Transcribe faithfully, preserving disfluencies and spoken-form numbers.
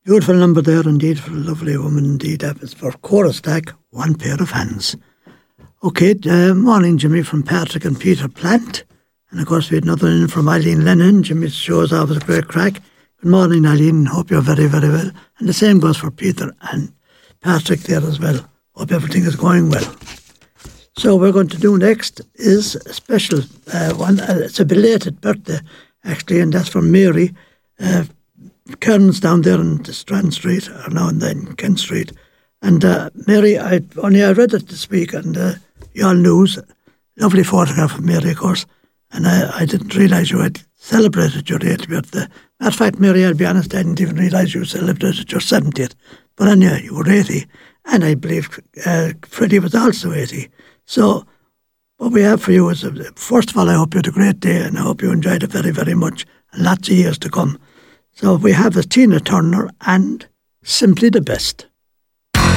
Beautiful number there indeed for a lovely woman indeed. That was for Cora Stack, One Pair of Hands. Okay, uh, morning Jimmy from Patrick and Peter Plant. And of course we had another in from Eileen Lennon. Jimmy's show is always a great crack. Good morning Eileen, hope you're very, very well. And the same goes for Peter and Patrick there as well. Hope everything is going well. So what we're going to do next is a special uh, one. Uh, it's a belated birthday actually, and that's from Mary. Uh, Kearns down there on the Strand Street, or now and then Kent Street. And uh, Mary, I only I read it this week on the Yall News. Lovely photograph of Mary, of course. And I, I didn't realise you had celebrated your eightieth birthday. Matter of fact, Mary, I'll be honest, I didn't even realise you celebrated your seventieth. But anyway, you were eighty. And I believe uh, Freddie was also eighty. So what we have for you is, uh, first of all, I hope you had a great day, and I hope you enjoyed it very, very much, and lots of years to come. So we have a Tina Turner and Simply the Best.